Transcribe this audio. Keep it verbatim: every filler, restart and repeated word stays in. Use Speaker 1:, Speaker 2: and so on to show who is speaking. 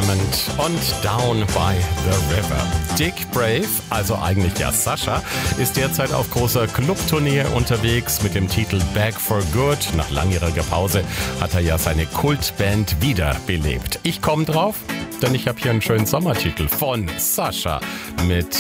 Speaker 1: Diamond und Down by the River. Dick Brave, also eigentlich ja Sascha, ist derzeit auf großer Clubtournee unterwegs mit dem Titel Back for Good. Nach langjähriger Pause hat er ja seine Kultband wiederbelebt. Ich komme drauf, denn ich habe hier einen schönen Sommertitel von Sascha mit